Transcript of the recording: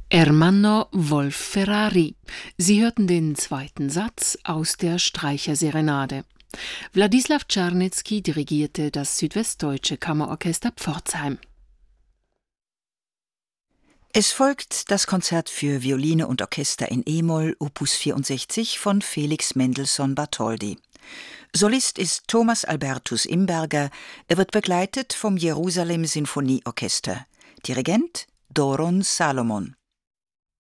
Ermanno Wolf-Ferrari. Sie hörten den zweiten Satz aus der Streicherserenade. Wladislaw Czarnecki dirigierte das Südwestdeutsche Kammerorchester Pforzheim. Es folgt das Konzert für Violine und Orchester in E-Moll, Opus 64 von Felix Mendelssohn Bartholdy. Solist ist Thomas Albertus Imberger. Er wird begleitet vom Jerusalem Sinfonieorchester. Dirigent Doron Salomon.